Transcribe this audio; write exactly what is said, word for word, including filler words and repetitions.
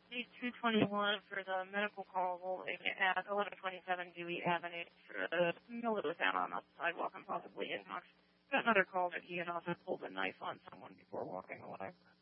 Need two twenty-one for the medical call holding at eleven twenty-seven Dewey Avenue for the miller was down on the sidewalk and possibly in Knox. Got another call that he had also pulled a knife on someone before walking away.